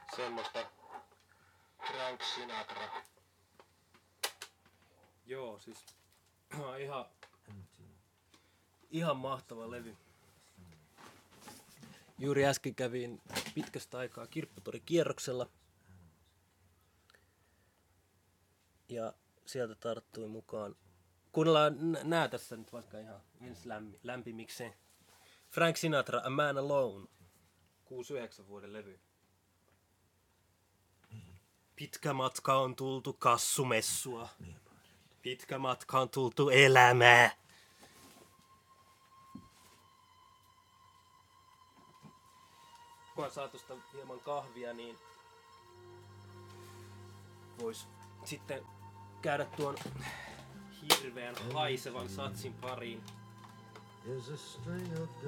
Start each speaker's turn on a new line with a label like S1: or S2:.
S1: Semmoista Frank Sinatra. Joo, siis ihan mahtava levy. Juuri äsken kävin pitkästä aikaa Kirpputori-kierroksella. Ja sieltä tarttui mukaan. Kuunnellaan nää tässä nyt vaikka ihan ensi lämpimikseen. Frank Sinatra, A Man Alone. 69 vuoden levy. Pitkä matka on tultu kassumessua. Pitkä matka on tultu elämää. Kun saa tuosta hieman kahvia, niin vois sitten käydä tuon hirveän haisevan satsin pariin.